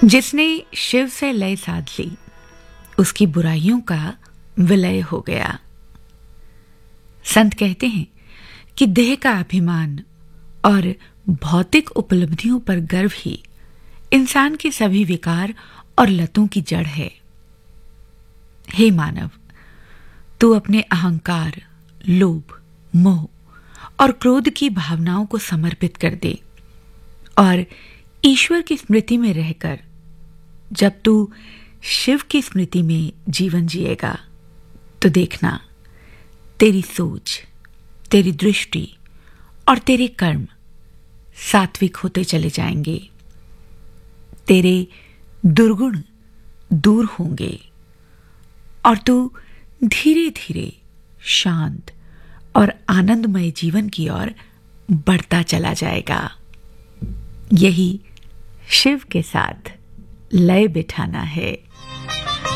जिसने शिव से लय साध ली, उसकी बुराइयों का विलय हो गया। संत कहते हैं कि देह का अभिमान और भौतिक उपलब्धियों पर गर्व ही इंसान के सभी विकार और लतों की जड़ है। हे मानव, तू अपने अहंकार, लोभ, मोह और क्रोध की भावनाओं को समर्पित कर दे और ईश्वर की स्मृति में रहकर जब तू शिव की स्मृति में जीवन जिएगा तो देखना, तेरी सोच, तेरी दृष्टि और तेरे कर्म सात्विक होते चले जाएंगे। तेरे दुर्गुण दूर होंगे और तू धीरे धीरे शांत और आनंदमय जीवन की ओर बढ़ता चला जाएगा। यही शिव के साथ लय बिठाना है।